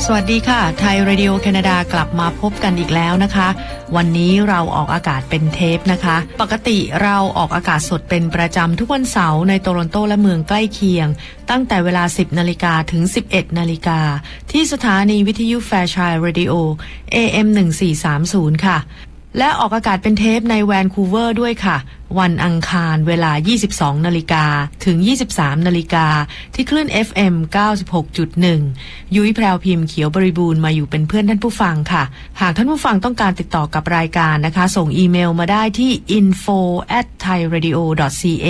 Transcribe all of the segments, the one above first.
สวัสดีค่ะไทยเรดิโอแคนาดากลับมาพบกันอีกแล้วนะคะวันนี้เราออกอากาศเป็นเทปนะคะปกติเราออกอากาศสดเป็นประจำทุกวันเสาร์ในโตรอนโตและเมืองใกล้เคียงตั้งแต่เวลา 10 นาฬิกาถึง 11 นาฬิกาที่สถานีวิทยุแฟร์ชัยเรดิโอ AM 1430ค่ะและออกอากาศเป็นเทปในแวนคูเวอร์ด้วยค่ะวันอังคารเวลา 22 นาฬิกาถึง 23 นาฬิกาที่คลื่น FM 96.1 ยุ้ยแพรวพิมพ์เขียวบริบูรณ์มาอยู่เป็นเพื่อนท่านผู้ฟังค่ะหากท่านผู้ฟังต้องการติดต่อกับรายการนะคะส่งอีเมลมาได้ที่ info@thairadio.ca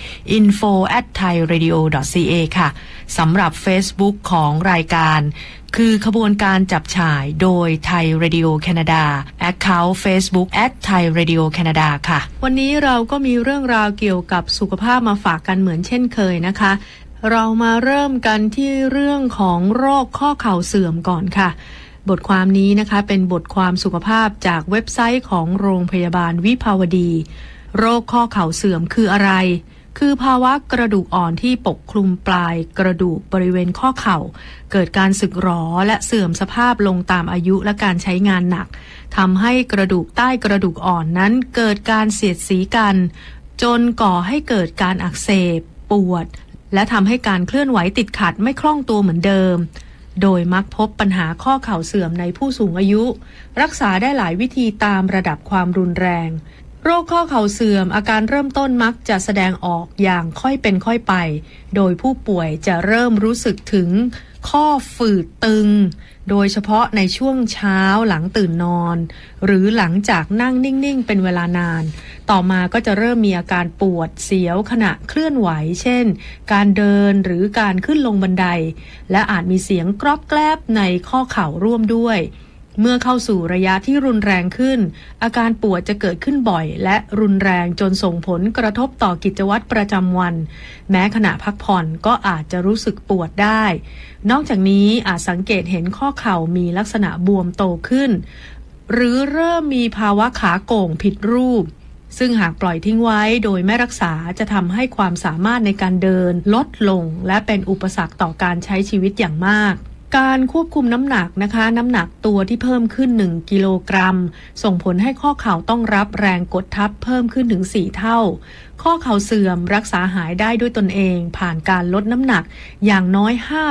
info@thairadio.ca ค่ะสำหรับ Facebook ของรายการคือขบวนการจับฉ่ายโดยไทยเรดิโอแคนาดา Account Facebook @Thai Radio Canada ค่ะวันนี้เราก็มีเรื่องราวเกี่ยวกับสุขภาพมาฝากกันเหมือนเช่นเคยนะคะเรามาเริ่มกันที่เรื่องของโรคข้อเข่าเสื่อมก่อนค่ะบทความนี้นะคะเป็นบทความสุขภาพจากเว็บไซต์ของโรงพยาบาลวิภาวดีโรคข้อเข่าเสื่อมคืออะไรคือภาวะกระดูกอ่อนที่ปกคลุมปลายกระดูกบริเวณข้อเข่าเกิดการสึกหรอและเสื่อมสภาพลงตามอายุและการใช้งานหนักทำให้กระดูกใต้กระดูกอ่อนนั้นเกิดการเสียดสีกันจนก่อให้เกิดการอักเสบปวดและทำให้การเคลื่อนไหวติดขัดไม่คล่องตัวเหมือนเดิมโดยมักพบปัญหาข้อเข่าเสื่อมในผู้สูงอายุรักษาได้หลายวิธีตามระดับความรุนแรงโรคข้อเข่าเสื่อมอาการเริ่มต้นมักจะแสดงออกอย่างค่อยเป็นค่อยไปโดยผู้ป่วยจะเริ่มรู้สึกถึงข้อฝืดตึงโดยเฉพาะในช่วงเช้าหลังตื่นนอนหรือหลังจากนั่งนิ่งๆเป็นเวลานานต่อมาก็จะเริ่มมีอาการปวดเสียวขณะเคลื่อนไหวเช่นการเดินหรือการขึ้นลงบันไดและอาจมีเสียงกรอบแกรบในข้อเข่าร่วมด้วยเมื่อเข้าสู่ระยะที่รุนแรงขึ้นอาการปวดจะเกิดขึ้นบ่อยและรุนแรงจนส่งผลกระทบต่อกิจวัตรประจำวันแม้ขณะพักผ่อนก็อาจจะรู้สึกปวดได้นอกจากนี้อาจสังเกตเห็นข้อเข่ามีลักษณะบวมโตขึ้นหรือเริ่มมีภาวะขาโก่งผิดรูปซึ่งหากปล่อยทิ้งไว้โดยไม่รักษาจะทำให้ความสามารถในการเดินลดลงและเป็นอุปสรรคต่อการใช้ชีวิตอย่างมากการควบคุมน้ำหนักนะคะน้ำหนักตัวที่เพิ่มขึ้น1กิโลกรัมส่งผลให้ข้อเข่าต้องรับแรงกดทับเพิ่มขึ้นถึง4เท่าข้อเข่าเสื่อมรักษาหายได้ด้วยตนเองผ่านการลดน้ำหนักอย่างน้อย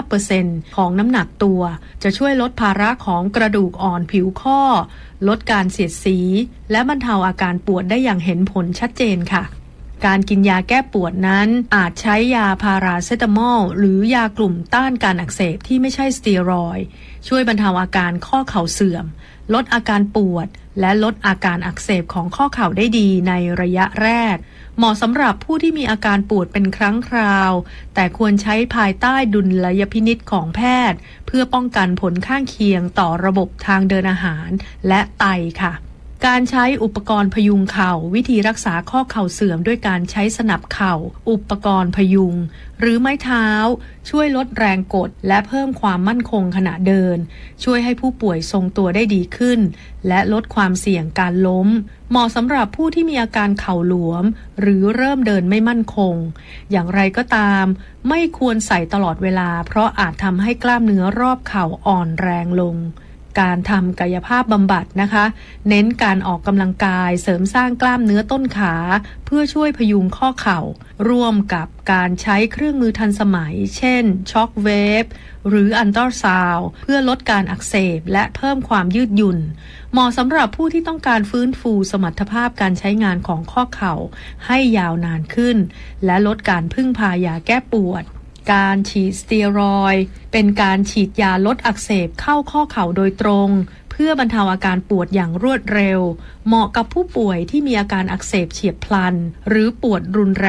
5% ของน้ำหนักตัวจะช่วยลดภาระของกระดูกอ่อนผิวข้อลดการเสียดสีและบรรเทาอาการปวดได้อย่างเห็นผลชัดเจนค่ะการกินยาแก้ปวดนั้นอาจใช้ยาพาราเซตามอลหรือยากลุ่มต้านการอักเสบที่ไม่ใช่สเตียรอยด์ช่วยบรรเทาอาการข้อเข่าเสื่อมลดอาการปวดและลดอาการอักเสบของข้อเข่าได้ดีในระยะแรกเหมาะสำหรับผู้ที่มีอาการปวดเป็นครั้งคราวแต่ควรใช้ภายใต้ดุลยพินิจของแพทย์เพื่อป้องกันผลข้างเคียงต่อระบบทางเดินอาหารและไตค่ะการใช้อุปกรณ์พยุงเข่าวิธีรักษาข้อเข่าเสื่อมด้วยการใช้สนับเข่าอุปกรณ์พยุงหรือไม้เท้าช่วยลดแรงกดและเพิ่มความมั่นคงขณะเดินช่วยให้ผู้ป่วยทรงตัวได้ดีขึ้นและลดความเสี่ยงการล้มเหมาะสำหรับผู้ที่มีอาการเข่าหลวมหรือเริ่มเดินไม่มั่นคงอย่างไรก็ตามไม่ควรใส่ตลอดเวลาเพราะอาจทำให้กล้ามเนื้อรอบเข่าอ่อนแรงลงการทำกายภาพบำบัดนะคะเน้นการออกกำลังกายเสริมสร้างกล้ามเนื้อต้นขาเพื่อช่วยพยุงข้อเข่าร่วมกับการใช้เครื่องมือทันสมัยเช่นช็อคเวฟหรืออัลตราซาวด์เพื่อลดการอักเสบและเพิ่มความยืดหยุ่นเหมาะสำหรับผู้ที่ต้องการฟื้นฟูสมรรถภาพการใช้งานของข้อเข่าให้ยาวนานขึ้นและลดการพึ่งพายาแก้ปวดการฉีดสเตียรอยด์เป็นการฉีดยาลดอักเสบเข้าข้อเข่าโดยตรงเพื่อบรรเทาอาการปวดอย่างรวดเร็วเหมาะกับผู้ป่วยที่มีอาการอักเสบเฉียบพลันหรือปวดรุนแรง